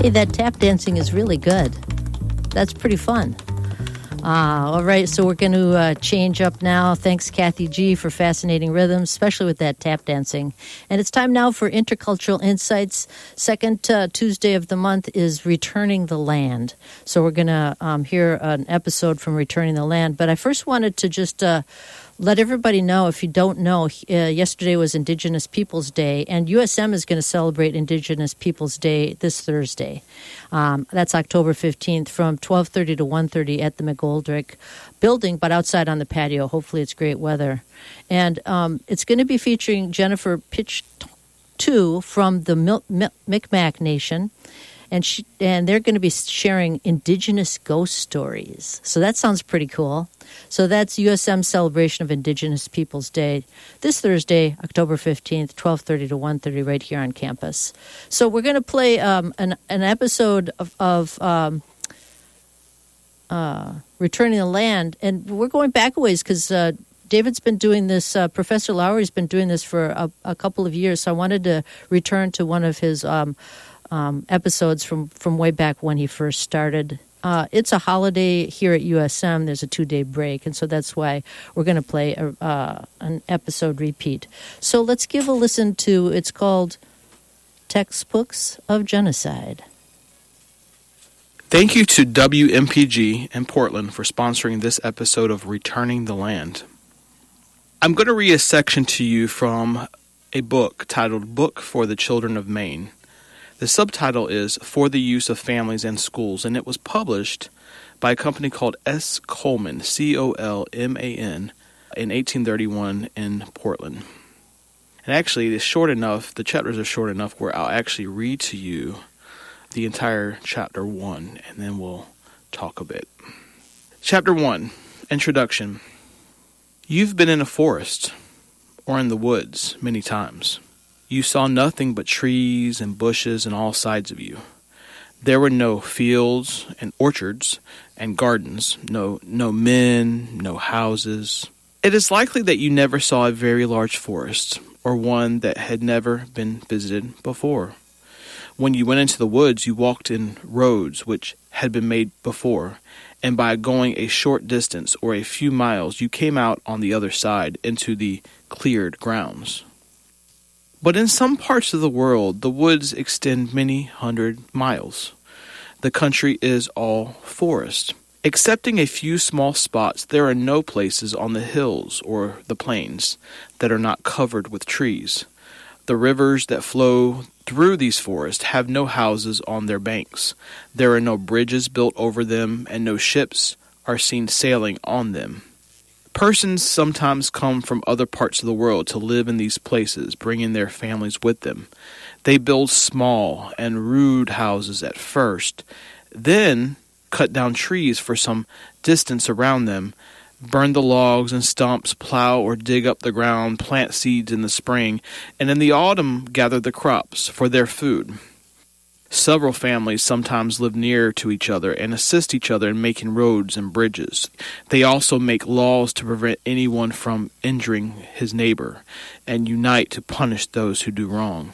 Hey, that tap dancing is really good. That's pretty fun. All right, so we're going to change up now. Thanks, Kathy G., for fascinating rhythms, especially with that tap dancing. And it's time now for Intercultural Insights. Second Tuesday of the month is Returning the Land. So we're going to hear an episode from Returning the Land. But I first wanted to just let everybody know, if you don't know, yesterday was Indigenous Peoples Day, and USM is going to celebrate Indigenous Peoples Day this Thursday. That's October 15th from 12:30 to 1:30 at the McGoldrick building, but outside on the patio. Hopefully it's great weather. And it's going to be featuring Jennifer Pitch 2 from the Micmac Nation. And they're going to be sharing Indigenous ghost stories. So that sounds pretty cool. So that's USM's celebration of Indigenous Peoples Day this Thursday, October 15th, 12:30 to 1:30 right here on campus. So we're going to play an episode of Returning the Land. And we're going back a ways because David's been doing this, Professor Lowry's been doing this for a couple of years. So I wanted to return to one of his episodes from way back when he first started. It's a holiday here at USM. There's a 2-day break, and so that's why we're going to play an episode repeat. So let's give a listen to, it's called Textbooks of Genocide. Thank you to WMPG in Portland for sponsoring this episode of Returning the Land. I'm going to read a section to you from a book titled Book for the Children of Maine. The subtitle is For the Use of Families and Schools, and it was published by a company called S. Coleman, Colman, in 1831 in Portland. And actually, it's short enough, the chapters are short enough where I'll actually read to you the entire chapter 1, and then we'll talk a bit. Chapter 1, Introduction. You've been in a forest or in the woods many times. You saw nothing but trees and bushes on all sides of you. There were no fields and orchards and gardens, no men, no houses. It is likely that you never saw a very large forest, or one that had never been visited before. When you went into the woods, you walked in roads which had been made before, and by going a short distance or a few miles, you came out on the other side into the cleared grounds. But in some parts of the world, the woods extend many hundred miles. The country is all forest. Excepting a few small spots, there are no places on the hills or the plains that are not covered with trees. The rivers that flow through these forests have no houses on their banks. There are no bridges built over them, and no ships are seen sailing on them. Persons sometimes come from other parts of the world to live in these places, bringing their families with them. They build small and rude houses at first, then cut down trees for some distance around them, burn the logs and stumps, plow or dig up the ground, plant seeds in the spring, and in the autumn gather the crops for their food. Several families sometimes live near to each other and assist each other in making roads and bridges. They also make laws to prevent anyone from injuring his neighbor and unite to punish those who do wrong.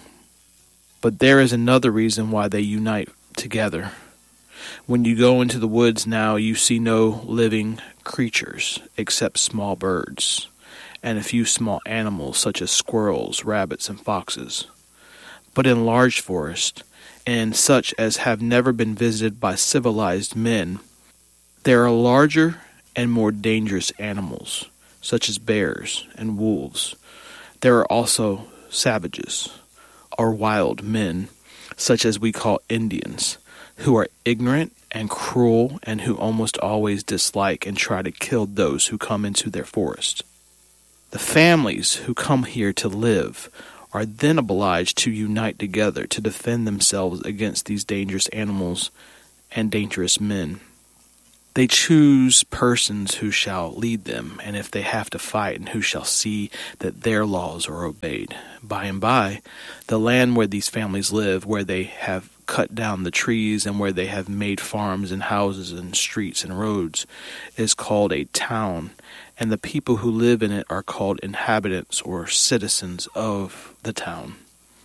But there is another reason why they unite together. When you go into the woods now, you see no living creatures except small birds and a few small animals such as squirrels, rabbits, and foxes. But in large forests, and such as have never been visited by civilized men, there are larger and more dangerous animals, such as bears and wolves. There are also savages, or wild men, such as we call Indians, who are ignorant and cruel and who almost always dislike and try to kill those who come into their forest. The families who come here to live are then obliged to unite together to defend themselves against these dangerous animals and dangerous men. They choose persons who shall lead them, and if they have to fight, and who shall see that their laws are obeyed. By and by, the land where these families live, where they have cut down the trees and where they have made farms and houses and streets and roads, is called a town, and the people who live in it are called inhabitants or citizens of the town.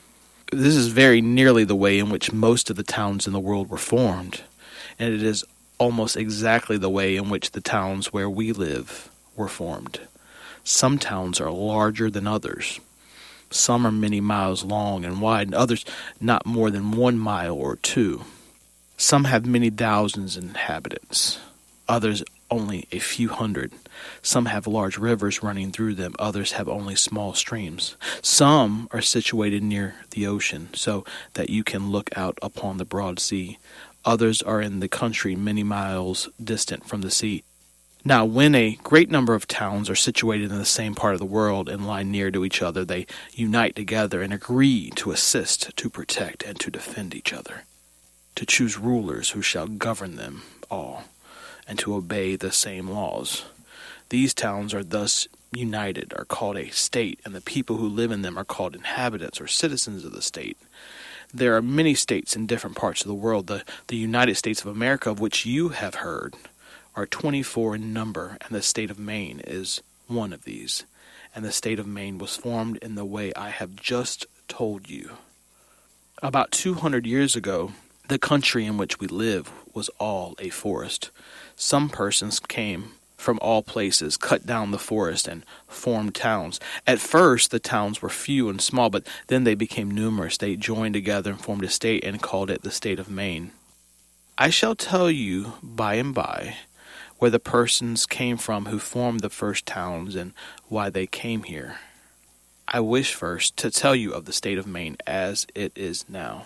This is very nearly the way in which most of the towns in the world were formed, and it is almost exactly the way in which the towns where we live were formed. Some towns are larger than others. Some are many miles long and wide, and others not more than 1 mile or 2. Some have many thousands of inhabitants, others only a few hundred. Some have large rivers running through them, others have only small streams. Some are situated near the ocean, so that you can look out upon the broad sea. Others are in the country many miles distant from the sea. Now, when a great number of towns are situated in the same part of the world and lie near to each other, they unite together and agree to assist, to protect, and to defend each other, to choose rulers who shall govern them all, and to obey the same laws. These towns are thus united, are called a state, and the people who live in them are called inhabitants or citizens of the state. There are many states in different parts of the world. The United States of America, of which you have heard, are 24 in number, and the state of Maine is one of these. And the state of Maine was formed in the way I have just told you. About 200 years ago, the country in which we live was all a forest. Some persons came from all places, cut down the forest, and formed towns. At first, the towns were few and small, but then they became numerous. They joined together and formed a state and called it the state of Maine. I shall tell you by and by where the persons came from who formed the first towns and why they came here. I wish first to tell you of the state of Maine as it is now.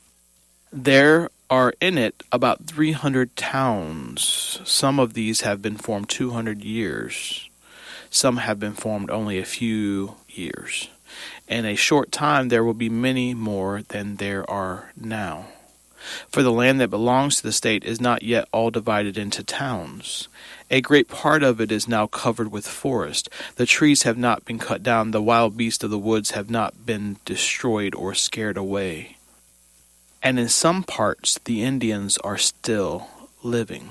There are in it about 300 towns. Some of these have been formed 200 years. Some have been formed only a few years. In a short time there will be many more than there are now. For the land that belongs to the state is not yet all divided into towns. A great part of it is now covered with forest. The trees have not been cut down. The wild beasts of the woods have not been destroyed or scared away. And in some parts the Indians are still living.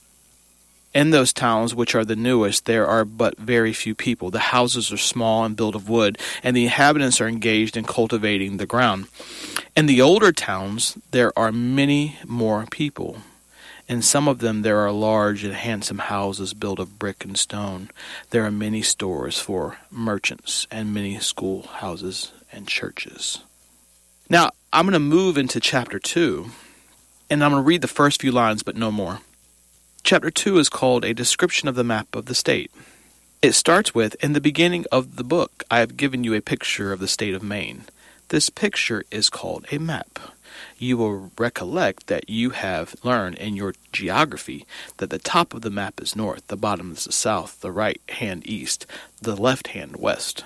In those towns, which are the newest, there are but very few people. The houses are small and built of wood, and the inhabitants are engaged in cultivating the ground. In the older towns, there are many more people. In some of them there are large and handsome houses built of brick and stone. There are many stores for merchants, and many schoolhouses and churches. Now, I'm going to move into chapter 2, and I'm going to read the first few lines, but no more. Chapter 2 is called A Description of the Map of the State. It starts with, in the beginning of the book, I have given you a picture of the state of Maine. This picture is called a map. You will recollect that you have learned in your geography that the top of the map is north, the bottom is the south, the right hand east, the left hand west.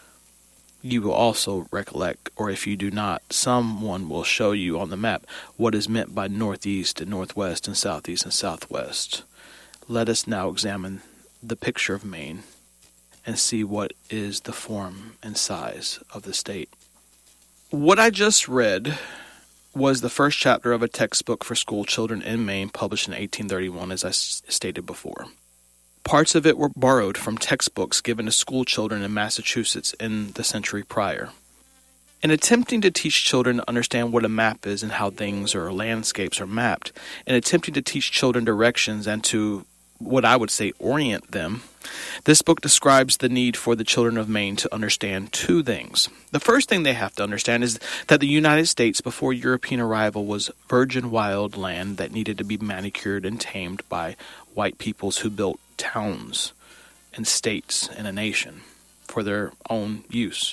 You will also recollect, or if you do not, someone will show you on the map what is meant by northeast and northwest and southeast and southwest. Let us now examine the picture of Maine and see what is the form and size of the state. What I just read was the first chapter of a textbook for school children in Maine published in 1831, as I stated before. Parts of it were borrowed from textbooks given to school children in Massachusetts in the century prior. In attempting to teach children to understand what a map is and how things or landscapes are mapped, in attempting to teach children directions and to, what I would say, orient them, this book describes the need for the children of Maine to understand two things. The first thing they have to understand is that the United States before European arrival was virgin wild land that needed to be manicured and tamed by white peoples who built towns and states and a nation for their own use.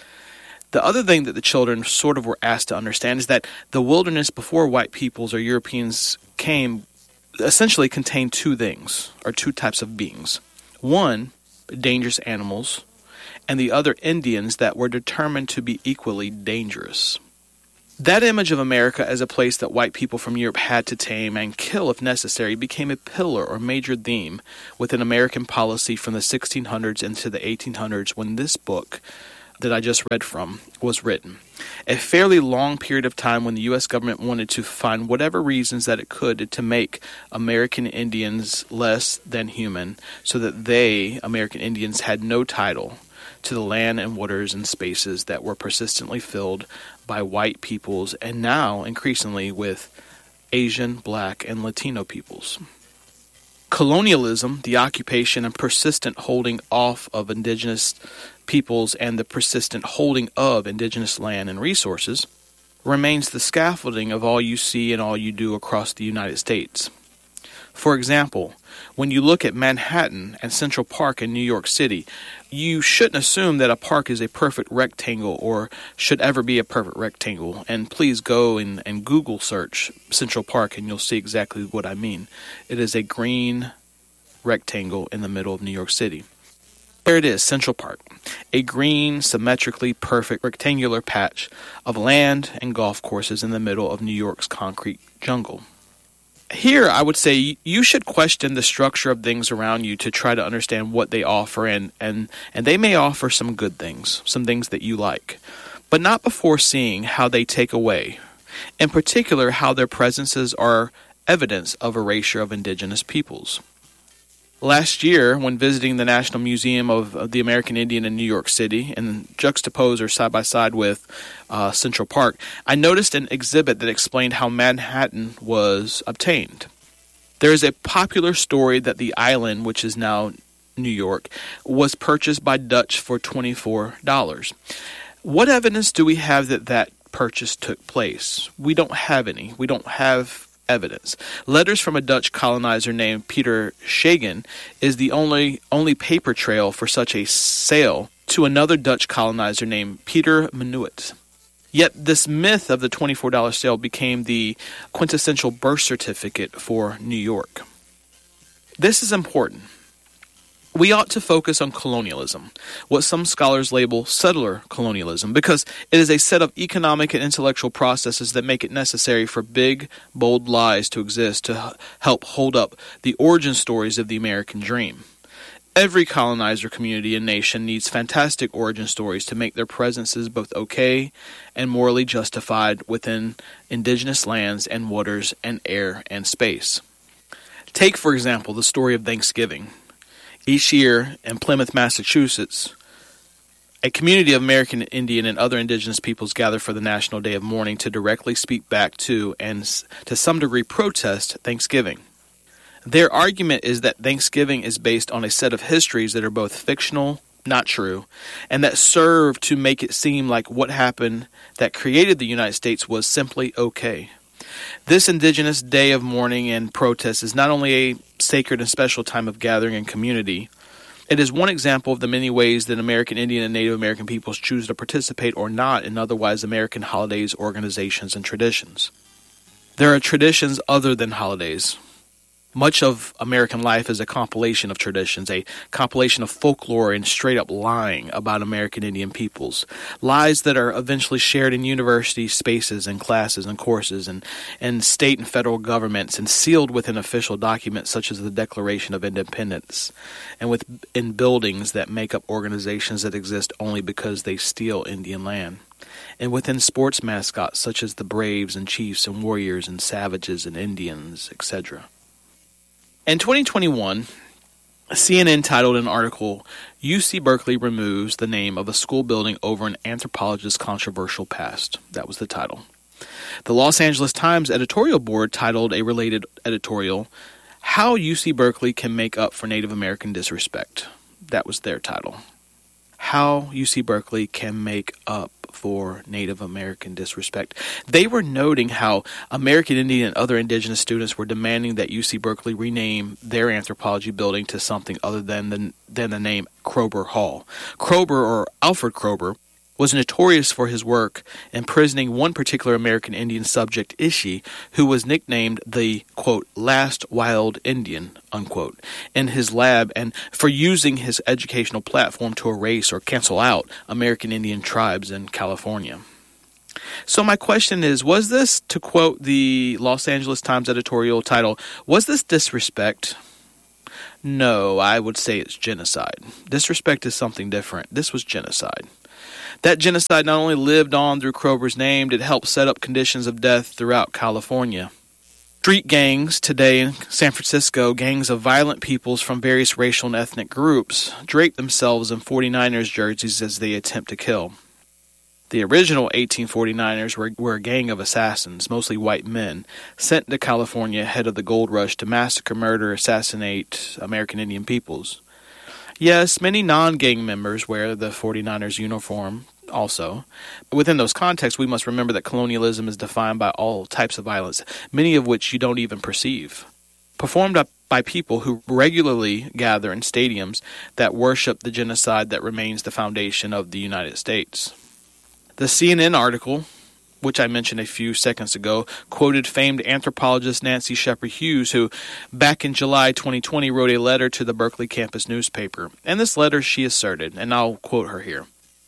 The other thing that the children sort of were asked to understand is that the wilderness before white peoples or Europeans came essentially contained two things, or two types of beings. One, dangerous animals, and the other, Indians that were determined to be equally dangerous. That image of America as a place that white people from Europe had to tame and kill if necessary became a pillar or major theme within American policy from the 1600s into the 1800s when this book that I just read from was written. A fairly long period of time when the U.S. government wanted to find whatever reasons that it could to make American Indians less than human so that they, American Indians, had no title to the land and waters and spaces that were persistently filled by white peoples and now increasingly with Asian, Black, and Latino peoples. Colonialism, the occupation and persistent holding off of indigenous peoples and the persistent holding of indigenous land and resources, remains the scaffolding of all you see and all you do across the United States. For example, when you look at Manhattan and Central Park in New York City, you shouldn't assume that a park is a perfect rectangle or should ever be a perfect rectangle. And please go and Google search Central Park and you'll see exactly what I mean. It is a green rectangle in the middle of New York City. There it is, Central Park, a green, symmetrically perfect rectangular patch of land and golf courses in the middle of New York's concrete jungle. Here, I would say you should question the structure of things around you to try to understand what they offer, and they may offer some good things, some things that you like, but not before seeing how they take away, in particular how their presences are evidence of erasure of indigenous peoples. Last year, when visiting the National Museum of the American Indian in New York City and juxtaposed or side by side with Central Park, I noticed an exhibit that explained how Manhattan was obtained. There is a popular story that the island, which is now New York, was purchased by Dutch for $24. What evidence do we have that that purchase took place? We don't have any. We don't have evidence. Letters from a Dutch colonizer named Peter Schagen is the only paper trail for such a sale to another Dutch colonizer named Peter Minuit. Yet this myth of the $24 sale became the quintessential birth certificate for New York. This is important. We ought to focus on colonialism, what some scholars label settler colonialism, because it is a set of economic and intellectual processes that make it necessary for big, bold lies to exist to help hold up the origin stories of the American dream. Every colonizer community and nation needs fantastic origin stories to make their presences both okay and morally justified within indigenous lands and waters and air and space. Take, for example, the story of Thanksgiving. Each year in Plymouth, Massachusetts, a community of American Indian and other indigenous peoples gather for the National Day of Mourning to directly speak back to and to some degree protest Thanksgiving. Their argument is that Thanksgiving is based on a set of histories that are both fictional, not true, and that serve to make it seem like what happened that created the United States was simply okay. This indigenous day of mourning and protest is not only a sacred and special time of gathering and community, it is one example of the many ways that American Indian and Native American peoples choose to participate or not in otherwise American holidays, organizations, and traditions. There are traditions other than holidays. Much of American life is a compilation of traditions, a compilation of folklore and straight-up lying about American Indian peoples. Lies that are eventually shared in university spaces and classes and courses and state and federal governments and sealed within official documents such as the Declaration of Independence and in buildings that make up organizations that exist only because they steal Indian land. And within sports mascots such as the Braves and Chiefs and Warriors and Savages and Indians, etc. In 2021, CNN titled an article, UC Berkeley Removes the Name of a School Building Over an Anthropologist's Controversial Past. That was the title. The Los Angeles Times editorial board titled a related editorial, How UC Berkeley Can Make Up for Native American Disrespect. That was their title. How UC Berkeley Can Make Up for Native American Disrespect. They were noting how American Indian and other indigenous students were demanding that UC Berkeley rename their anthropology building to something other than the name Kroeber Hall. Kroeber, or Alfred Kroeber, was notorious for his work imprisoning one particular American Indian subject, Ishi, who was nicknamed the, quote, last wild Indian, unquote, in his lab, and for using his educational platform to erase or cancel out American Indian tribes in California. So my question is, was this, to quote the Los Angeles Times editorial title, was this disrespect? No, I would say it's genocide. Disrespect is something different. This was genocide. That genocide not only lived on through Kroeber's name, it helped set up conditions of death throughout California. Street gangs today in San Francisco, gangs of violent peoples from various racial and ethnic groups, drape themselves in 49ers jerseys as they attempt to kill. The original 1849ers were a gang of assassins, mostly white men, sent to California ahead of the gold rush to massacre, murder, assassinate American Indian peoples. Yes, many non-gang members wear the 49ers uniform also. Within those contexts, we must remember that colonialism is defined by all types of violence, many of which you don't even perceive, performed by people who regularly gather in stadiums that worship the genocide that remains the foundation of the United States. The CNN article, which I mentioned a few seconds ago, quoted famed anthropologist Nancy Shepherd Hughes, who back in July 2020 wrote a letter to the Berkeley campus newspaper. In this letter she asserted, and I'll quote her here,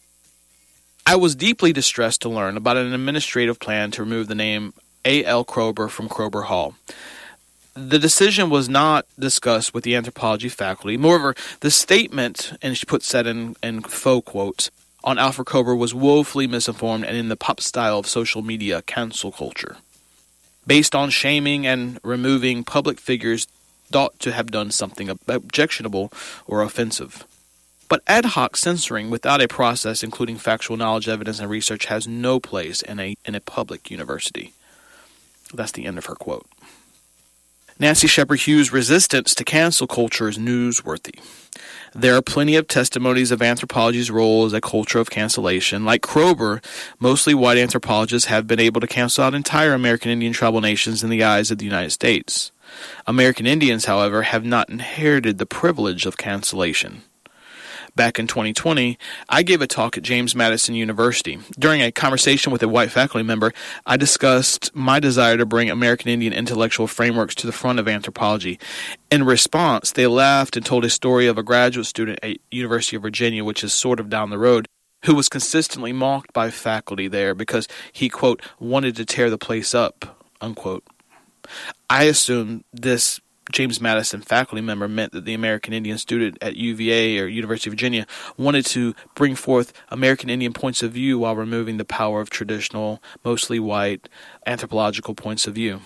"I was deeply distressed to learn about an administrative plan to remove the name A.L. Kroeber from Kroeber Hall. The decision was not discussed with the anthropology faculty. Moreover, the statement," and she puts that in faux quotes, "on Alfred Kroeber was woefully misinformed and in the pop style of social media cancel culture, based on shaming and removing public figures thought to have done something objectionable or offensive. But ad hoc censoring without a process including factual knowledge, evidence, and research has no place in a public university." That's the end of her quote. Nancy Shepherd Hughes' resistance to cancel culture is newsworthy. There are plenty of testimonies of anthropology's role as a culture of cancellation. Like Kroeber, mostly white anthropologists have been able to cancel out entire American Indian tribal nations in the eyes of the United States. American Indians, however, have not inherited the privilege of cancellation. Back in 2020, I gave a talk at James Madison University. During a conversation with a white faculty member, I discussed my desire to bring American Indian intellectual frameworks to the front of anthropology. In response, they laughed and told a story of a graduate student at University of Virginia, which is sort of down the road, who was consistently mocked by faculty there because he, quote, wanted to tear the place up, unquote. I assumed this James Madison faculty member meant that the American Indian student at UVA or University of Virginia wanted to bring forth American Indian points of view while removing the power of traditional, mostly white, anthropological points of view.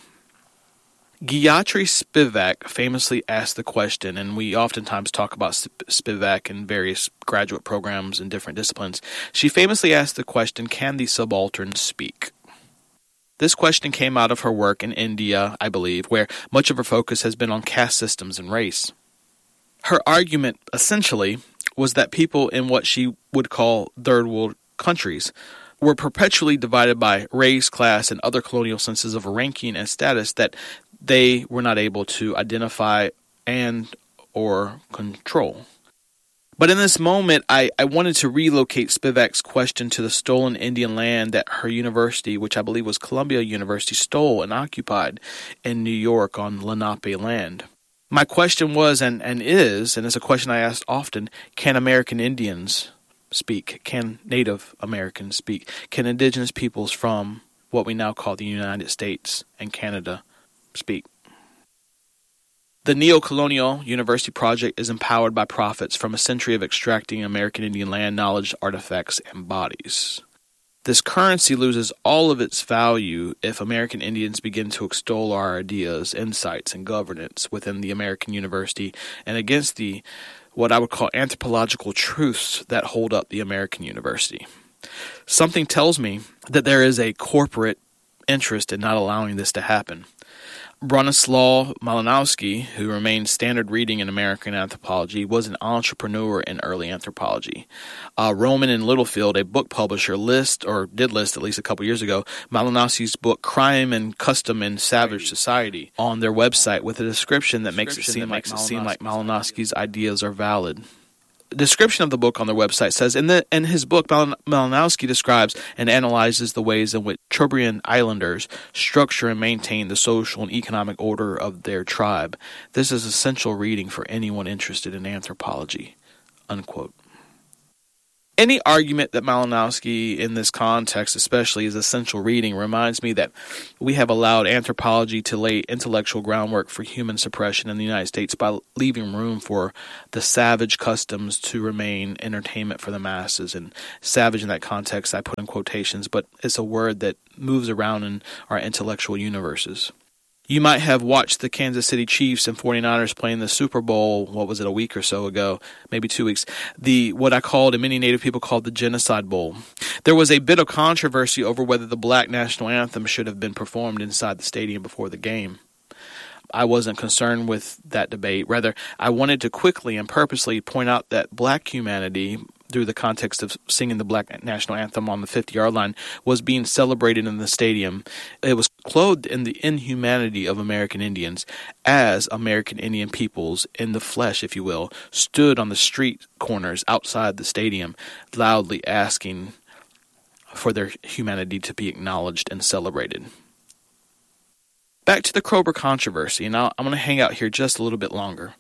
Gayatri Spivak famously asked the question, and we oftentimes talk about Spivak in various graduate programs in different disciplines. She famously asked the question, can the subaltern speak? This question came out of her work in India, I believe, where much of her focus has been on caste systems and race. Her argument, essentially, was that people in what she would call third world countries were perpetually divided by race, class, and other colonial senses of ranking and status that they were not able to identify and or control. But in this moment, I wanted to relocate Spivak's question to the stolen Indian land that her university, which I believe was Columbia University, stole and occupied in New York on Lenape land. My question was, and is, and it's a question I asked often, can American Indians speak? Can Native Americans speak? Can indigenous peoples from what we now call the United States and Canada speak? The Neo-Colonial University Project is empowered by profits from a century of extracting American Indian land knowledge, artifacts, and bodies. This currency loses all of its value if American Indians begin to extol our ideas, insights, and governance within the American University and against the, what I would call, anthropological truths that hold up the American University. Something tells me that there is a corporate interest in not allowing this to happen. Bronislaw Malinowski, who remains standard reading in American anthropology, was an entrepreneur in early anthropology. Rowman and Littlefield, a book publisher, did list at least a couple years ago, Malinowski's book Crime and Custom in Savage Society on their website with a description that makes it seem like Malinowski's ideas are valid. The description of the book on their website says, in his book, Malinowski describes and analyzes the ways in which Trobriand islanders structure and maintain the social and economic order of their tribe. This is essential reading for anyone interested in anthropology, unquote. Any argument that Malinowski in this context especially is essential reading reminds me that we have allowed anthropology to lay intellectual groundwork for human suppression in the United States by leaving room for the savage customs to remain entertainment for the masses. And savage in that context I put in quotations, but it's a word that moves around in our intellectual universes. You might have watched the Kansas City Chiefs and 49ers playing the Super Bowl, what was it, a week or so ago, maybe 2 weeks, what I called, and many Native people called, the Genocide Bowl. There was a bit of controversy over whether the Black National Anthem should have been performed inside the stadium before the game. I wasn't concerned with that debate. Rather, I wanted to quickly and purposely point out that Black humanity, through the context of singing the Black National Anthem on the 50-yard line, was being celebrated in the stadium. It was clothed in the inhumanity of American Indians, as American Indian peoples, in the flesh, if you will, stood on the street corners outside the stadium, loudly asking for their humanity to be acknowledged and celebrated. Back to the Kroeber controversy, and I'm going to hang out here just a little bit longer.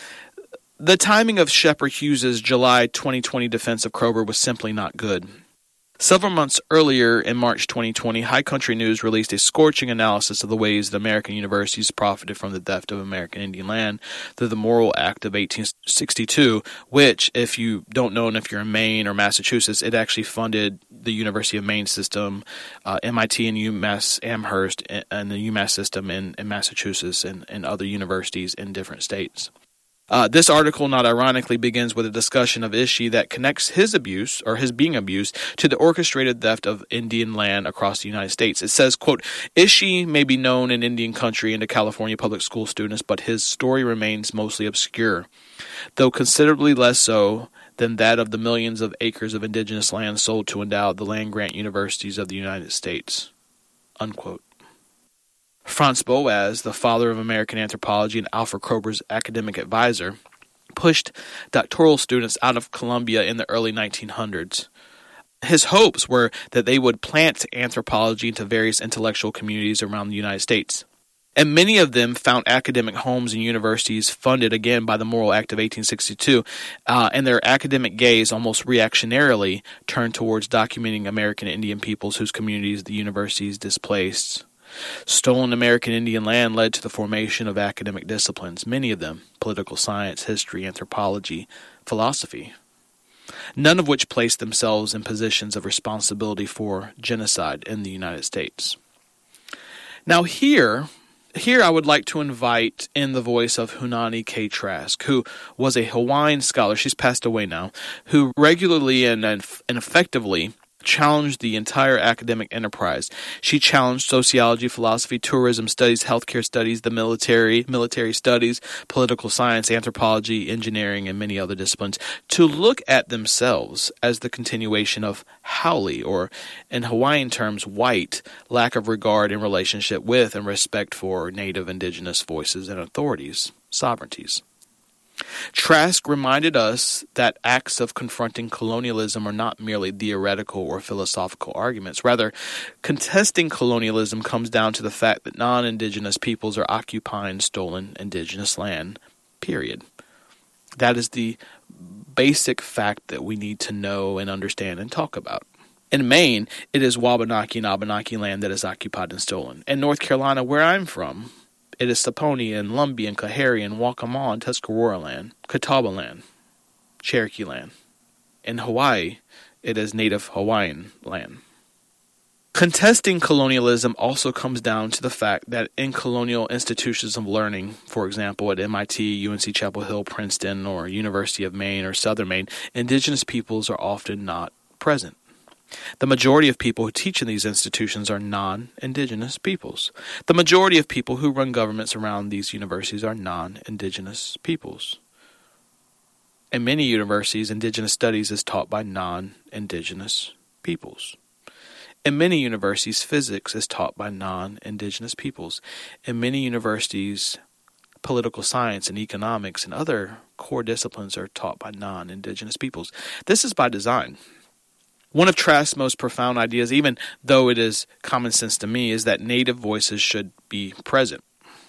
The timing of Shepard Hughes' July 2020 defense of Kroeber was simply not good. Several months earlier, in March 2020, High Country News released a scorching analysis of the ways that American universities profited from the theft of American Indian land through the Morrill Act of 1862, which, if you don't know, and if you're in Maine or Massachusetts, it actually funded the University of Maine system, MIT and UMass Amherst, and the UMass system in Massachusetts and other universities in different states. This article, not ironically, begins with a discussion of Ishii that connects his abuse, or his being abused, to the orchestrated theft of Indian land across the United States. It says, quote, Ishii may be known in Indian country and to California public school students, but his story remains mostly obscure, though considerably less so than that of the millions of acres of indigenous land sold to endow the land-grant universities of the United States. Unquote. Franz Boas, the father of American anthropology and Alfred Kroeber's academic advisor, pushed doctoral students out of Columbia in the early 1900s. His hopes were that they would plant anthropology into various intellectual communities around the United States. And many of them found academic homes and universities funded again by the Morrill Act of 1862, and their academic gaze almost reactionarily turned towards documenting American Indian peoples whose communities the universities displaced. Stolen American Indian land led to the formation of academic disciplines, many of them political science, history, anthropology, philosophy, none of which placed themselves in positions of responsibility for genocide in the United States. Now here I would like to invite in the voice of Hunani K. Trask, who was a Hawaiian scholar, she's passed away now, who regularly and effectively challenged the entire academic enterprise. She challenged sociology, philosophy, tourism studies, healthcare studies, the military studies, political science, anthropology, engineering, and many other disciplines to look at themselves as the continuation of haole, or in Hawaiian terms, white, lack of regard in relationship with and respect for native indigenous voices and authorities, sovereignties. Trask reminded us that acts of confronting colonialism are not merely theoretical or philosophical arguments. Rather, contesting colonialism comes down to the fact that non-indigenous peoples are occupying stolen indigenous land, period. That is the basic fact that we need to know and understand and talk about. In Maine, it is Wabanaki and Abenaki land that is occupied and stolen. In North Carolina, where I'm from, it is Saponi and Lumbee and Kahari and Waccamaw and Tuscarora land, Catawba land, Cherokee land. In Hawaii, it is Native Hawaiian land. Contesting colonialism also comes down to the fact that in colonial institutions of learning, for example at MIT, UNC Chapel Hill, Princeton, or University of Maine or Southern Maine, indigenous peoples are often not present. The majority of people who teach in these institutions are non-indigenous peoples. The majority of people who run governments around these universities are non-indigenous peoples. In many universities, indigenous studies is taught by non-indigenous peoples. In many universities, physics is taught by non-indigenous peoples. In many universities, political science and economics and other core disciplines are taught by non-indigenous peoples. This is by design. One of Trask's most profound ideas, even though it is common sense to me, is that native voices should be present.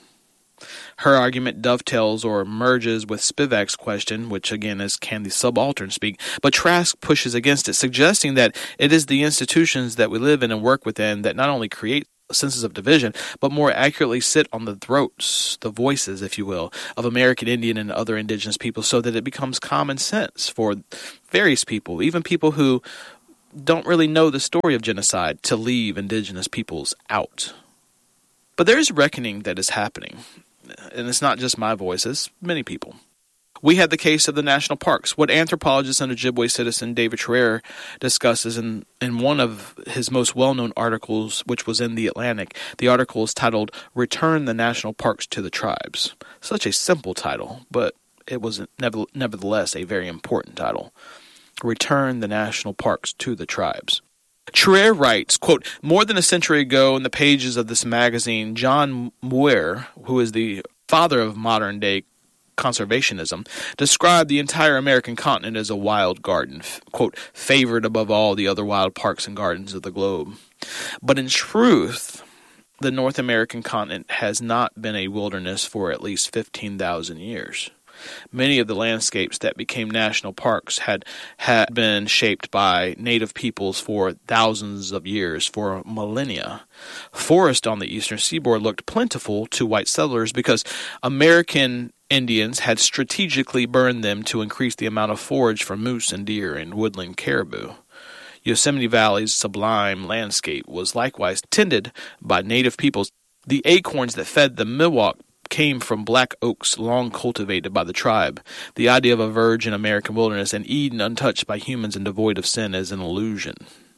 Her argument dovetails or merges with Spivak's question, which again is, can the subaltern speak? But Trask pushes against it, suggesting that it is the institutions that we live in and work within that not only create senses of division, but more accurately sit on the throats, the voices, if you will, of American Indian and other indigenous people, so that it becomes common sense for various people, even people who don't really know the story of genocide, to leave indigenous peoples out. But there is reckoning that is happening, and it's not just my voice, it's many people. We had the case of the national parks. What anthropologist and Ojibwe citizen David Traer discusses in one of his most well-known articles, which was in The Atlantic. The article is titled, "Return the National Parks to the Tribes." Such a simple title, but it was nevertheless a very important title. Return the National Parks to the Tribes. Traer writes, quote, "More than a century ago in the pages of this magazine, John Muir, who is the father of modern-day conservationism, described the entire American continent as a wild garden, quote, favored above all the other wild parks and gardens of the globe. But in truth, the North American continent has not been a wilderness for at least 15,000 years. Many of the landscapes that became national parks had been shaped by native peoples for thousands of years, for millennia. Forest on the eastern seaboard looked plentiful to white settlers because American Indians had strategically burned them to increase the amount of forage for moose and deer and woodland caribou. Yosemite Valley's sublime landscape was likewise tended by native peoples. The acorns that fed the Miwok came from black oaks long cultivated by the tribe. The idea of a virgin American wilderness and Eden untouched by humans and devoid of sin is an illusion.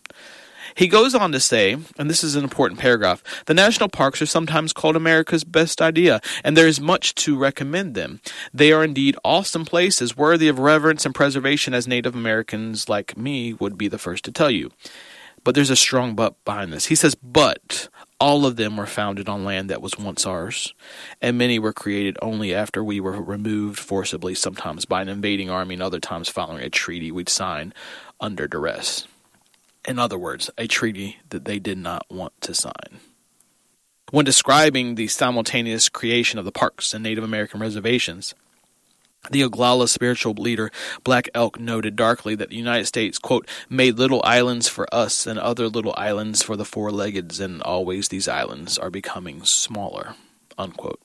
He goes on to say, and this is an important paragraph, the national parks are sometimes called America's best idea, and there is much to recommend them. They are indeed awesome places, worthy of reverence and preservation, as Native Americans like me would be the first to tell you. But there's a strong but behind this. He says, but all of them were founded on land that was once ours, and many were created only after we were removed forcibly, sometimes by an invading army and other times following a treaty we'd sign under duress. In other words, a treaty that they did not want to sign. When describing the simultaneous creation of the parks and Native American reservations, the Oglala spiritual leader Black Elk noted darkly that the United States, quote, made little islands for us and other little islands for the four-leggeds, and always these islands are becoming smaller, unquote.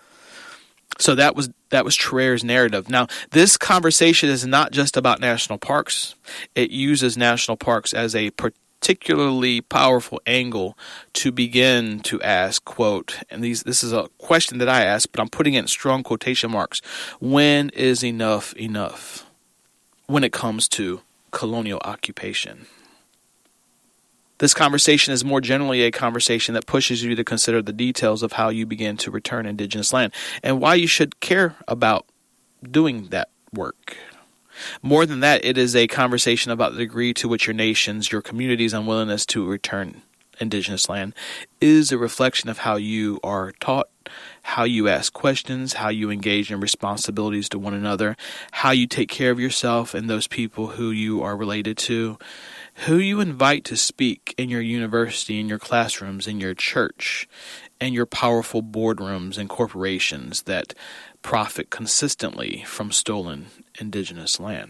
So that was Traer's narrative. Now, this conversation is not just about national parks. It uses national parks as a particularly powerful angle to begin to ask, quote, and this is a question that I ask, but I'm putting it in strong quotation marks. When is enough enough when it comes to colonial occupation? This conversation is more generally a conversation that pushes you to consider the details of how you begin to return indigenous land and why you should care about doing that work. More than that, it is a conversation about the degree to which your nation's, your community's unwillingness to return indigenous land is a reflection of how you are taught, how you ask questions, how you engage in responsibilities to one another, how you take care of yourself and those people who you are related to, who you invite to speak in your university, in your classrooms, in your church, and your powerful boardrooms and corporations that profit consistently from stolen indigenous land.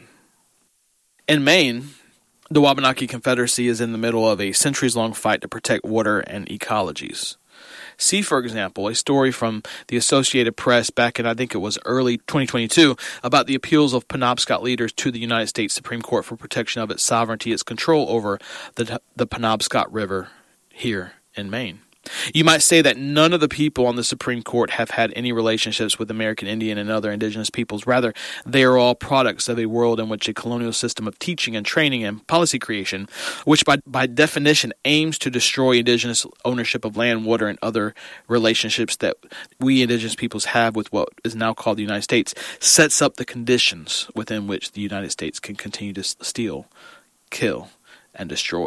In Maine, the Wabanaki Confederacy is in the middle of a centuries-long fight to protect water and ecologies. See, for example, a story from the Associated Press back in, I think it was early 2022, about the appeals of Penobscot leaders to the United States Supreme Court for protection of its sovereignty, its control over the Penobscot River here in Maine. You might say that none of the people on the Supreme Court have had any relationships with American Indian and other indigenous peoples. Rather, they are all products of a world in which a colonial system of teaching and training and policy creation, which by definition aims to destroy indigenous ownership of land, water, and other relationships that we indigenous peoples have with what is now called the United States, sets up the conditions within which the United States can continue to steal, kill, and destroy.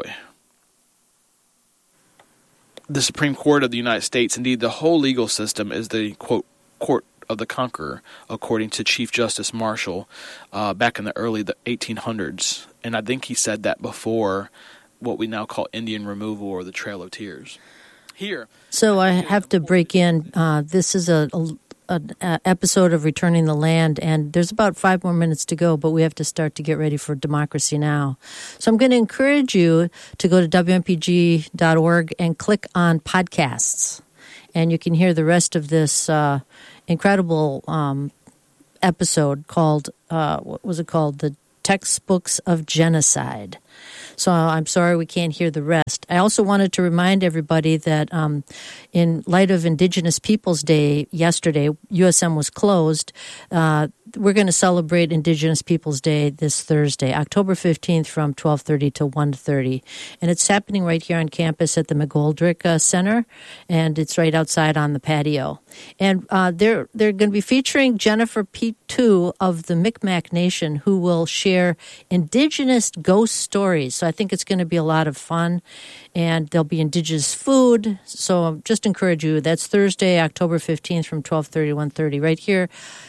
The Supreme Court of the United States, indeed the whole legal system, is the, quote, court of the conqueror, according to Chief Justice Marshall back in the early 1800s. And I think he said that before what we now call Indian removal or the Trail of Tears. Here. So I have to break in. This is an episode of Returning the Land, and there's about 5 more minutes to go, but we have to start to get ready for Democracy Now! So I'm going to encourage you to go to WMPG.org and click on podcasts, and you can hear the rest of this incredible episode called, what was it called? The Textbooks of Genocide. So I'm sorry we can't hear the rest. I also wanted to remind everybody that in light of Indigenous Peoples Day yesterday, USM was closed. We're going to celebrate Indigenous Peoples Day this Thursday, October 15th from 12:30 to 1:30. And it's happening right here on campus at the McGoldrick Center, and it's right outside on the patio. And they're going to be featuring Jennifer P2 of the Micmac Nation, who will share Indigenous ghost stories. So I think it's going to be a lot of fun, and there'll be Indigenous food. So just encourage you. That's Thursday, October 15th from 12:30 to 1:30 right here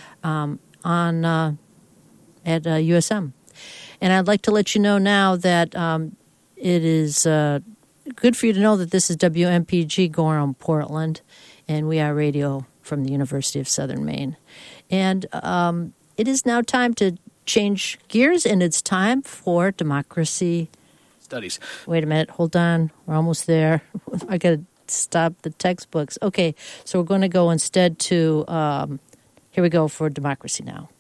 at USM. And I'd like to let you know now that it is good for you to know that this is WMPG Gorham, Portland, and we are radio from the University of Southern Maine. And it is now time to change gears, and it's time for Democracy Studies. Wait a minute. Hold on. We're almost there. I got to stop the textbooks. Okay, so we're going to go instead to, here we go for Democracy Now!